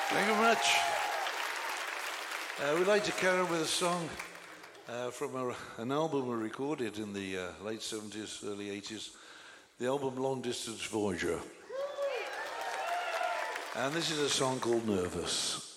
Thank you very much. We'd like to carry on with a song from an album we recorded in the late 70s, early 80s, the album Long Distance Voyager. And this is a song called Nervous.